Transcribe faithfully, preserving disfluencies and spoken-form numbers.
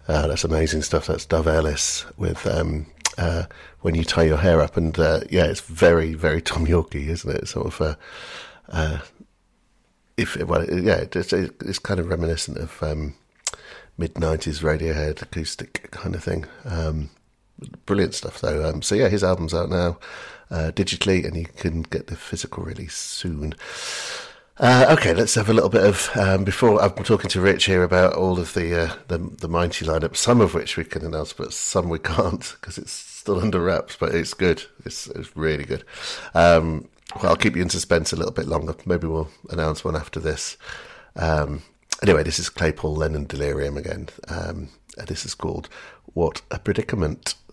Uh, that's amazing stuff. That's Dove Ellis with um, uh, When You Tie Your Hair Up. And uh, yeah, it's very, very Tom Yorkie, isn't it? Sort of, uh, uh, if well, yeah, it's, it's kind of reminiscent of um, mid nineties Radiohead acoustic kind of thing. Um, brilliant stuff, though. Um, so yeah, his album's out now uh, digitally, and you can get the physical release soon. Uh, okay, let's have a little bit of um, before I'm talking to Rich here about all of the uh, the, the Mighty lineup, some of which we can announce, but some we can't because it's still under wraps. But it's good; it's, it's really good. Um, well, I'll keep you in suspense a little bit longer. Maybe we'll announce one after this. Um, anyway, this is Claypool Lennon Delirium again. Um, and this is called "What a Predicament."